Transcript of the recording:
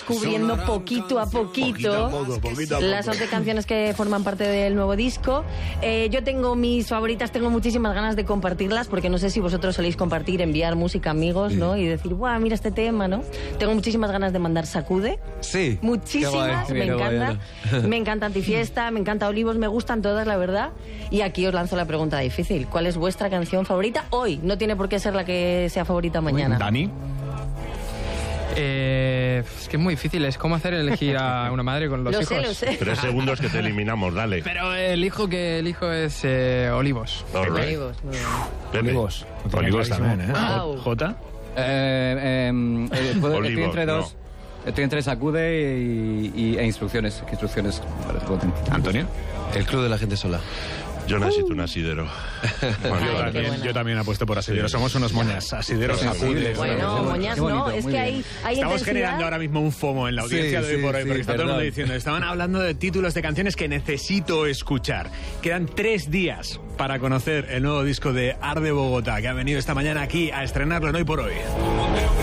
descubriendo poquito a poquito las 11 canciones que forman parte del nuevo disco. Yo tengo mis favoritas, tengo muchísimas ganas de compartirlas, porque no sé si vosotros soléis compartir, enviar música a amigos, ¿no? Y decir, ¡guau, mira este tema!, ¿no? Tengo muchísimas ganas de mandar Sacude. Sí. Muchísimas, me encanta. Me encanta Antifiesta, me encanta Olivos, me gustan todas, la verdad. Y aquí os lanzo la pregunta difícil. ¿Cuál es vuestra canción favorita hoy? No tiene por qué ser la que sea favorita mañana. Dani. Es que es muy difícil, es como hacer elegir a una madre con los hijos. Lo sé. 3 segundos que te eliminamos, dale. Pero el hijo que elijo es Olivos. Olivos, muy bien. Olivos. Olivos también, ¿eh? Wow. Jota. Estoy entre dos. no. Estoy entre Sacude e Instrucciones. Que Instrucciones me parece potente. Antonio. El club de la gente sola. Yo necesito un asidero. Yo también apuesto por asidero. Somos unos moñas. Asideros, Sacude. Bueno, moñas Qué bonito, no, es muy que bien. hay Estamos intensidad. generando ahora mismo un FOMO en la audiencia de hoy por hoy, porque está todo el mundo diciendo, estaban hablando de títulos de canciones que necesito escuchar. Quedan 3 días para conocer el nuevo disco de Arde Bogotá, que ha venido esta mañana aquí a estrenarlo en Hoy por Hoy.